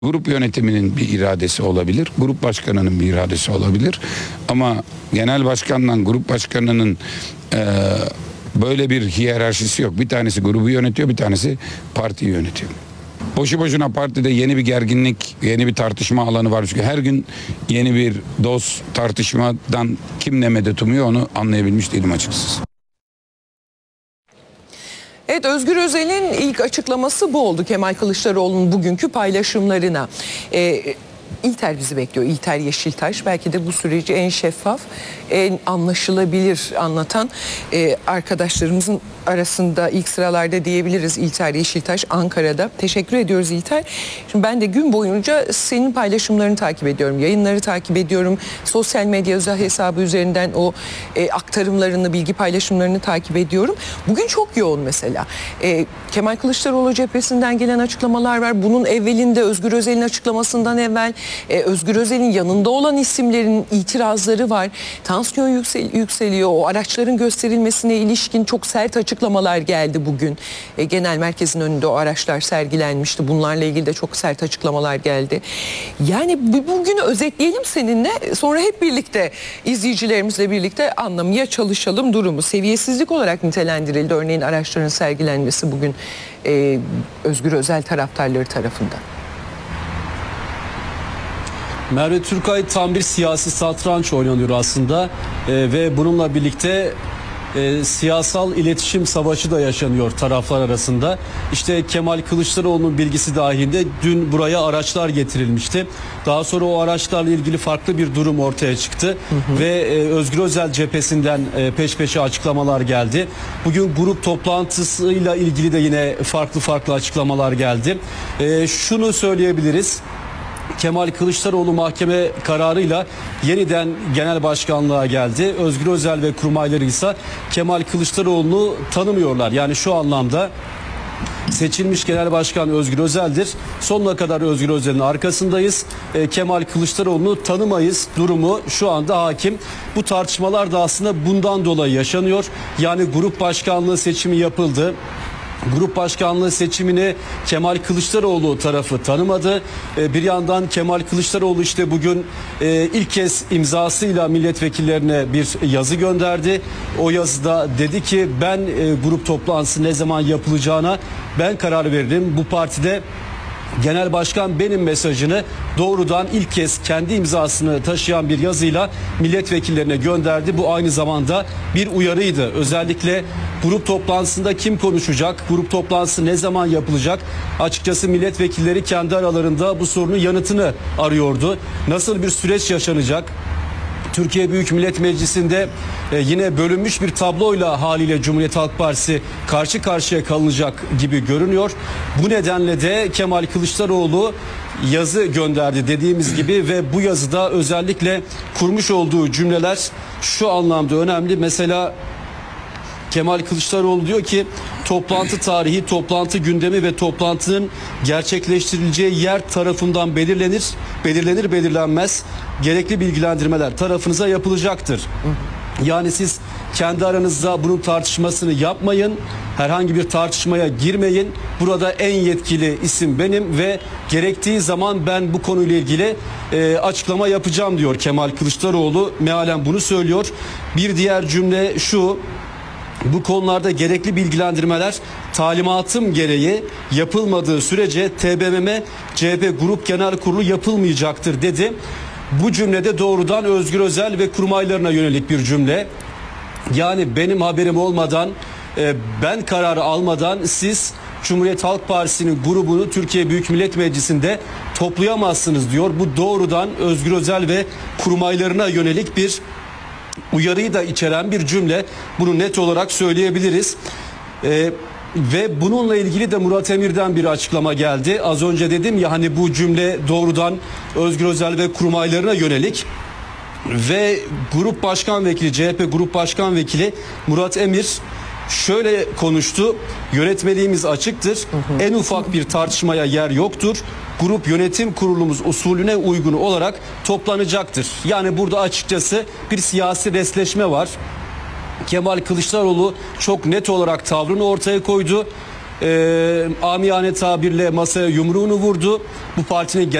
Grup yönetiminin bir iradesi olabilir, grup başkanının bir iradesi olabilir. Ama genel başkanla grup başkanının böyle bir hiyerarşisi yok. Bir tanesi grubu yönetiyor, bir tanesi partiyi yönetiyor. Boşu boşuna partide yeni bir gerginlik, yeni bir tartışma alanı var. Çünkü her gün yeni bir doz tartışmadan kim ne medet umuyor onu anlayabilmiş değilim açıkçası. Evet, Özgür Özel'in ilk açıklaması bu oldu Kemal Kılıçdaroğlu'nun bugünkü paylaşımlarına. İlter bizi bekliyor. İlter Yeşiltaş belki de bu süreci en şeffaf, en anlaşılabilir anlatan arkadaşlarımızın arasında ilk sıralarda diyebiliriz. İlter Yeşiltaş Ankara'da. Teşekkür ediyoruz İlter. Şimdi ben de gün boyunca senin paylaşımlarını takip ediyorum. Yayınları takip ediyorum. Sosyal medya özel hesabı üzerinden o aktarımlarını, bilgi paylaşımlarını takip ediyorum. Bugün çok yoğun mesela. Kemal Kılıçdaroğlu cephesinden gelen açıklamalar var. Bunun evvelinde Özgür Özel'in açıklamasından evvel Özgür Özel'in yanında olan isimlerin itirazları var. Tansiyon yükseliyor. O araçların gösterilmesine ilişkin çok sert açıklamalar geldi bugün. Genel merkezin önünde o araçlar sergilenmişti. Bunlarla ilgili de çok sert açıklamalar geldi. Yani bugünü özetleyelim seninle. Sonra hep birlikte izleyicilerimizle birlikte anlamaya çalışalım durumu. Seviyesizlik olarak nitelendirildi. Örneğin araçların sergilenmesi bugün Özgür Özel taraftarları tarafından. Merve Türkay tam bir siyasi satranç oynanıyor aslında ve bununla birlikte siyasal iletişim savaşı da yaşanıyor taraflar arasında. İşte Kemal Kılıçdaroğlu'nun bilgisi dahilinde dün buraya araçlar getirilmişti. Daha sonra o araçlarla ilgili farklı bir durum ortaya çıktı ve Özgür Özel cephesinden peş peşe açıklamalar geldi. Bugün grup toplantısıyla ilgili de yine farklı açıklamalar geldi. Şunu söyleyebiliriz. Kemal Kılıçdaroğlu mahkeme kararıyla yeniden genel başkanlığa geldi. Özgür Özel ve kurmayları ise Kemal Kılıçdaroğlu'nu tanımıyorlar. Yani şu anlamda seçilmiş genel başkan Özgür Özel'dir. Sonuna kadar Özgür Özel'in arkasındayız. Kemal Kılıçdaroğlu'nu tanımayız durumu şu anda hakim. Bu tartışmalar da aslında bundan dolayı yaşanıyor. Yani grup başkanlığı seçimi yapıldı. Grup başkanlığı seçimini Kemal Kılıçdaroğlu tarafı tanımadı. Bir yandan Kemal Kılıçdaroğlu işte bugün ilk kez imzasıyla milletvekillerine bir yazı gönderdi. O yazıda dedi ki ben grup toplantısı ne zaman yapılacağına ben karar veririm. Bu partide genel başkan benim mesajını doğrudan ilk kez kendi imzasını taşıyan bir yazıyla milletvekillerine gönderdi. Bu aynı zamanda bir uyarıydı. Özellikle grup toplantısında kim konuşacak, grup toplantısı ne zaman yapılacak? Açıkçası milletvekilleri kendi aralarında bu sorunun yanıtını arıyordu. Nasıl bir süreç yaşanacak? Türkiye Büyük Millet Meclisi'nde yine bölünmüş bir tabloyla haliyle Cumhuriyet Halk Partisi karşı karşıya kalınacak gibi görünüyor. Bu nedenle de Kemal Kılıçdaroğlu yazı gönderdi dediğimiz gibi ve bu yazıda özellikle kurmuş olduğu cümleler şu anlamda önemli. Mesela Kemal Kılıçdaroğlu diyor ki toplantı tarihi, toplantı gündemi ve toplantının gerçekleştirileceği yer tarafından belirlenmez gerekli bilgilendirmeler tarafınıza yapılacaktır. Yani siz kendi aranızda bunun tartışmasını yapmayın. Herhangi bir tartışmaya girmeyin. Burada en yetkili isim benim ve gerektiği zaman ben bu konuyla ilgili açıklama yapacağım diyor Kemal Kılıçdaroğlu. Mealen bunu söylüyor. Bir diğer cümle şu: bu konularda gerekli bilgilendirmeler talimatım gereği yapılmadığı sürece TBMM CHP Grup Genel Kurulu yapılmayacaktır dedi. Bu cümlede doğrudan Özgür Özel ve kurmaylarına yönelik bir cümle. Yani benim haberim olmadan, ben kararı almadan siz Cumhuriyet Halk Partisi'nin grubunu Türkiye Büyük Millet Meclisi'nde toplayamazsınız diyor. Bu doğrudan Özgür Özel ve kurmaylarına yönelik bir uyarıyı da içeren bir cümle. Bunu net olarak söyleyebiliriz. Ve bununla ilgili de Murat Emir'den bir açıklama geldi. Az önce dedim ya hani bu cümle doğrudan Özgür Özel ve kurmaylarına yönelik. Ve Grup Başkan Vekili, CHP Grup Başkan Vekili Murat Emir şöyle konuştu: yönetmeliğimiz açıktır. En ufak bir tartışmaya yer yoktur. Grup yönetim kurulumuz usulüne uygun olarak toplanacaktır. Yani burada açıkçası bir siyasi resleşme var. Kemal Kılıçdaroğlu çok net olarak tavrını ortaya koydu. amiyane tabirle masaya yumruğunu vurdu. Bu partinin